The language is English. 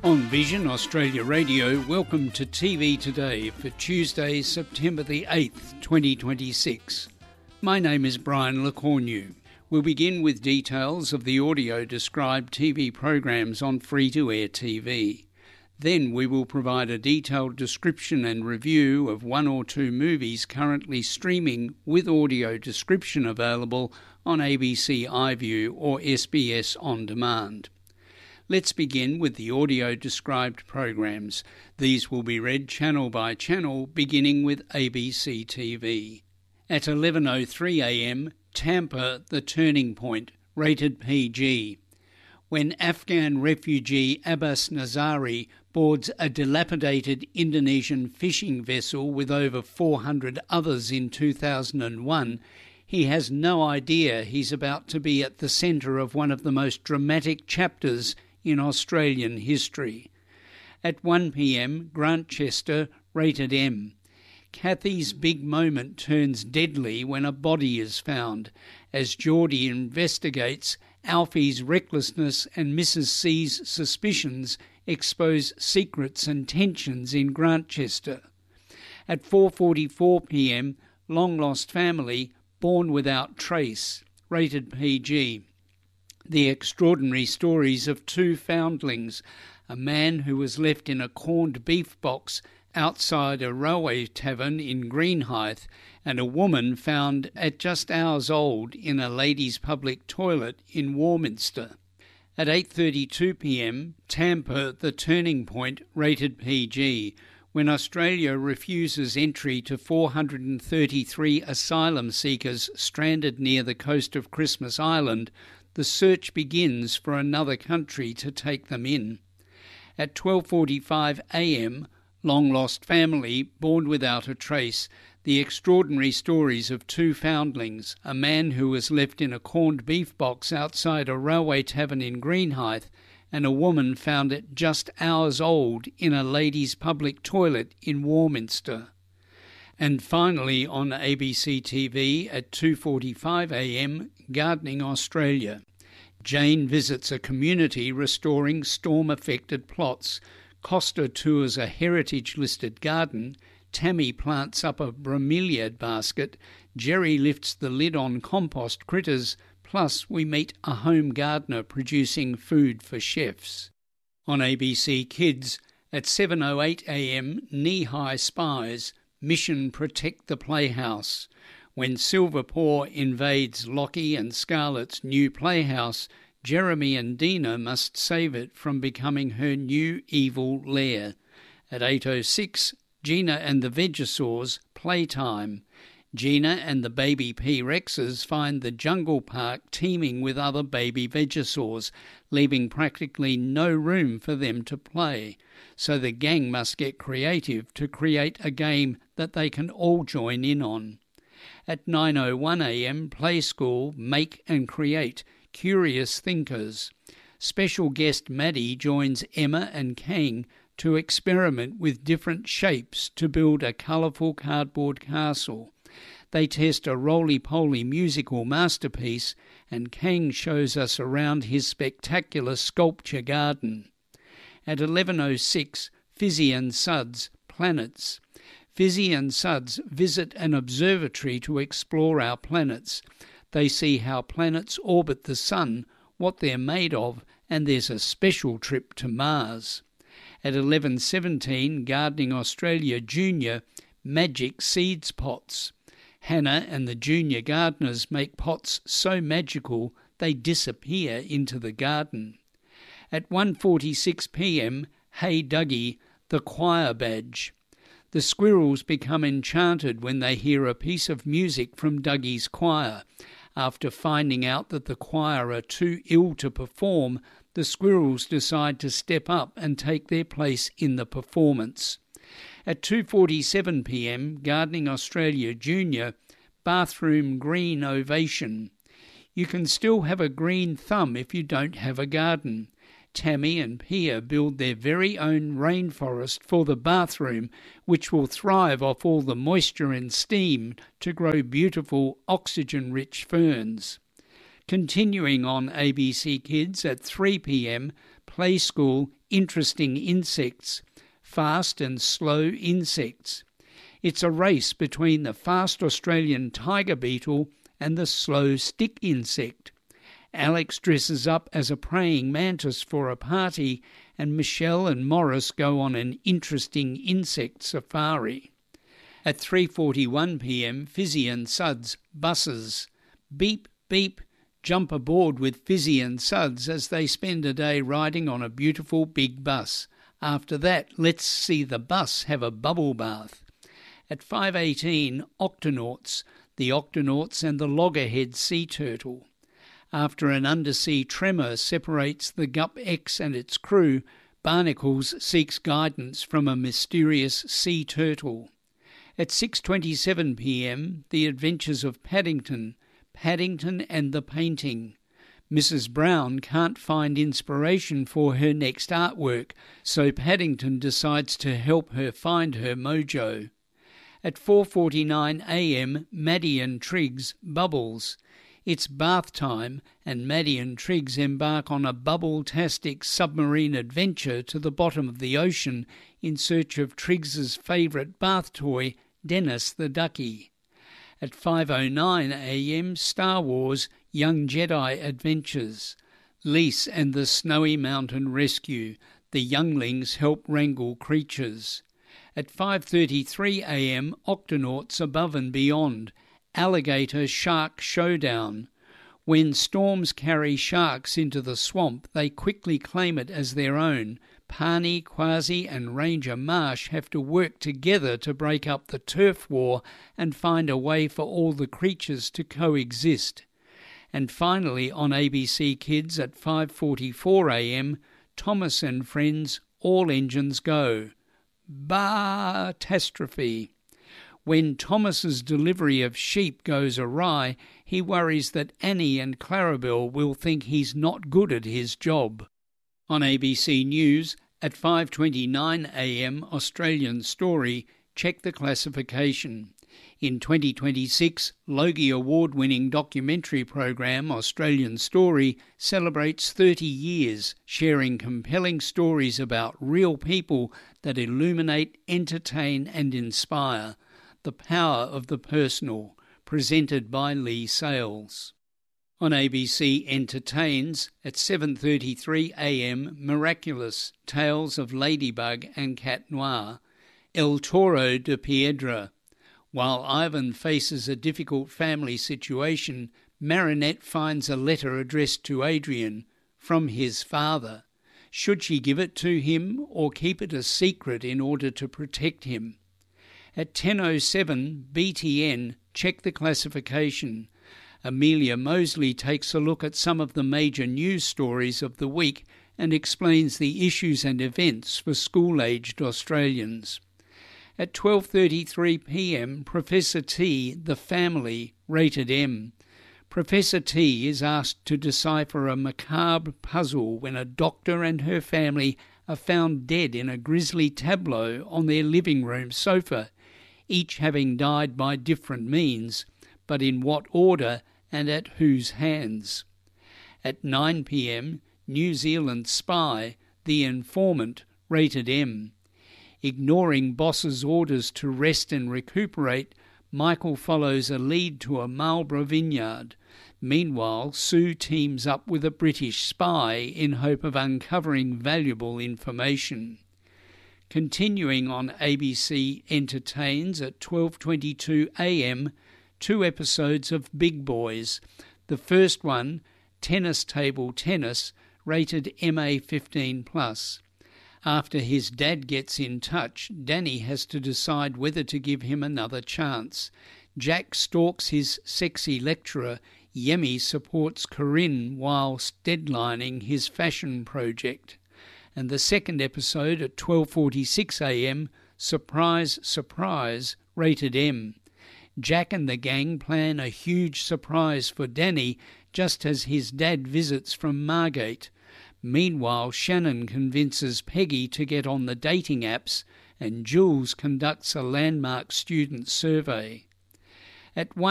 On Vision Australia Radio, welcome to TV Today for Tuesday, September the 8th, 2026. My name is Brian Lecornu. We'll begin with details of the audio-described TV programs on free-to-air TV. Then we will provide a detailed description and review of one or two movies currently streaming with audio description available on ABC iView or SBS On Demand. Let's begin with the audio-described programs. These will be read channel by channel, beginning with ABC TV. At 11:03am, Tampa, The Turning Point, rated PG. When Afghan refugee Abbas Nazari boards a dilapidated Indonesian fishing vessel with over 400 others in 2001, he has no idea he's about to be at the centre of one of the most dramatic chapters in Australian history. At 1pm, Grantchester, rated M. Kathy's big moment turns deadly when a body is found. As Geordie investigates, Alfie's recklessness and Mrs. C's suspicions expose secrets and tensions in Grantchester. At 4:44pm, Long Lost Family, Born Without Trace, rated PG. The extraordinary stories of two foundlings, a man who was left in a corned beef box outside a railway tavern in Greenhithe, and a woman found at just hours old in a ladies' public toilet in Warminster. At 8:32pm, Tampa, The Turning Point, rated PG, when Australia refuses entry to 433 asylum seekers stranded near the coast of Christmas Island, the search begins for another country to take them in. At 12:45am, Long Lost Family, Born Without a Trace, the extraordinary stories of two foundlings, a man who was left in a corned beef box outside a railway tavern in Greenhithe, and a woman found at just hours old in a ladies' public toilet in Warminster. And finally on ABC TV at 2:45am, Gardening Australia. Jane visits a community restoring storm-affected plots. Costa tours a heritage-listed garden. Tammy plants up a bromeliad basket. Jerry lifts the lid on compost critters. Plus we meet a home gardener producing food for chefs. On ABC Kids at 7:08am, Knee-High Spies, Mission Protect the Playhouse. When Silverpaw invades Lockie and Scarlett's new playhouse, Jeremy and Dina must save it from becoming her new evil lair. At 8:06, Gina and the Vegosaurs, Playtime. Gina and the baby P-Rexes find the jungle park teeming with other baby Vegosaurs, leaving practically no room for them to play. So the gang must get creative to create a game that they can all join in on. At 9:01am, Play School, Make and Create, Curious Thinkers. Special guest Maddie joins Emma and Kang to experiment with different shapes to build a colourful cardboard castle. They test a roly-poly musical masterpiece, and Kang shows us around his spectacular sculpture garden. At 11:06, Fizzy and Suds, Planets. Fizzy and Suds visit an observatory to explore our planets. They see how planets orbit the sun, what they're made of, and there's a special trip to Mars. At 11:17, Gardening Australia Junior, Magic Seeds Pots. Hannah and the junior gardeners make pots so magical they disappear into the garden. At 1:46pm, Hey Dougie, The Choir Badge. The squirrels become enchanted when they hear a piece of music from Dougie's choir. After finding out that the choir are too ill to perform, the squirrels decide to step up and take their place in the performance. At 2:47pm, Gardening Australia Junior, Bathroom Green Ovation. You can still have a green thumb if you don't have a garden. Tammy and Pia build their very own rainforest for the bathroom, which will thrive off all the moisture and steam to grow beautiful oxygen-rich ferns. Continuing on ABC Kids at 3 p.m, Play School interesting insects, fast and slow insects. It's a race between the fast Australian tiger beetle and the slow stick insect. Alex dresses up as a praying mantis for a party, and Michelle and Morris go on an interesting insect safari. At 3:41 p.m, Fizzy and Suds buses. Beep, beep, jump aboard with Fizzy and Suds as they spend a day riding on a beautiful big bus. After that, let's see the bus have a bubble bath. At 5:18, Octonauts, the Octonauts and the loggerhead sea turtle. After an undersea tremor separates the Gup X and its crew, Barnacles seeks guidance from a mysterious sea turtle. At 6:27 p.m, The Adventures of Paddington, Paddington and the Painting. Mrs. Brown can't find inspiration for her next artwork, so Paddington decides to help her find her mojo. At 4:49 a.m, Maddie and Triggs, Bubbles. It's bath time, and Maddie and Triggs embark on a bubble-tastic submarine adventure to the bottom of the ocean in search of Triggs's favourite bath toy, Dennis the Ducky. At 5:09 a.m, Star Wars Young Jedi Adventures. Lise and the Snowy Mountain Rescue. The younglings help wrangle creatures. At 5:33 a.m, Octonauts Above and Beyond. Alligator Shark Showdown. When storms carry sharks into the swamp, they quickly claim it as their own. Pani, Quasi and Ranger Marsh have to work together to break up the turf war and find a way for all the creatures to coexist. And finally, on ABC Kids at 5:44 a.m, Thomas and Friends, All Engines Go. Bar-tastrophe. When Thomas's delivery of sheep goes awry, he worries that Annie and Clarabelle will think he's not good at his job. On ABC News, at 5:29 a.m, Australian Story, Check the Classification. In 2026, Logie Award-winning documentary program Australian Story celebrates 30 years, sharing compelling stories about real people that illuminate, entertain and inspire. The Power of the Personal, presented by Lee Sales. On ABC Entertains, at 7:33 a.m, Miraculous, Tales of Ladybug and Cat Noir. El Toro de Piedra. While Ivan faces a difficult family situation, Marinette finds a letter addressed to Adrian from his father. Should she give it to him or keep it a secret in order to protect him? At 10:07, BTN, Check the Classification. Amelia Mosley takes a look at some of the major news stories of the week and explains the issues and events for school-aged Australians. At 12:33 p.m, Professor T, The Family, rated M. Professor T is asked to decipher a macabre puzzle when a doctor and her family are found dead in a grisly tableau on their living room sofa, each having died by different means, but in what order and at whose hands. At 9 p.m, New Zealand Spy, The Informant, rated M. Ignoring boss's orders to rest and recuperate, Michael follows a lead to a Marlborough vineyard. Meanwhile, Sue teams up with a British spy in hope of uncovering valuable information. Continuing on ABC Entertains at 12:22 a.m, 2 episodes of Big Boys. The first one, Tennis Table Tennis, rated MA 15+. After his dad gets in touch, Danny has to decide whether to give him another chance. Jack stalks his sexy lecturer. Yemi supports Corinne whilst deadlining his fashion project. And the second episode at 12:46 a.m, Surprise, Surprise, rated M. Jack and the gang plan a huge surprise for Danny just as his dad visits from Margate. Meanwhile, Shannon convinces Peggy to get on the dating apps and Jules conducts a landmark student survey. At